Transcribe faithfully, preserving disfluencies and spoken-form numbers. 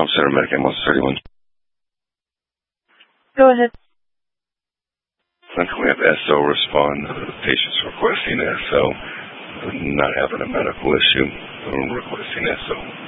Home Center Medicaid one thirty-one. Go ahead. Can we have S O respond? The patient's requesting S O, not having a medical issue, requesting S O.